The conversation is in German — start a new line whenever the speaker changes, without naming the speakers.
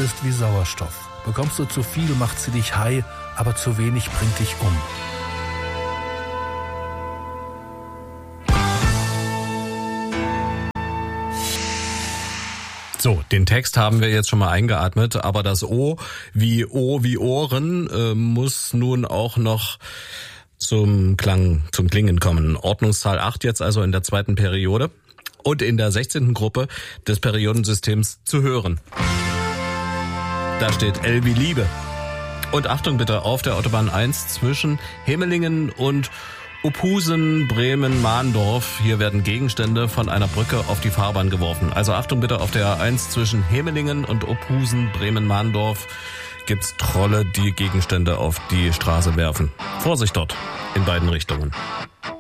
ist wie Sauerstoff. Bekommst du zu viel, macht sie dich high, aber zu wenig bringt dich um.
So, den Text haben wir jetzt schon mal eingeatmet, aber das O wie Ohren muss nun auch noch zum Klingen kommen. Ordnungszahl 8 jetzt also in der zweiten Periode und in der 16. Gruppe des Periodensystems zu hören. Da steht L wie Liebe. Und Achtung bitte, auf der Autobahn 1 zwischen Hemelingen und Ophusen, Bremen, Mahndorf. Hier werden Gegenstände von einer Brücke auf die Fahrbahn geworfen. Also Achtung bitte, auf der A1 zwischen Hemelingen und Ophusen, Bremen, Mahndorf gibt's Trolle, die Gegenstände auf die Straße werfen. Vorsicht dort in beiden Richtungen.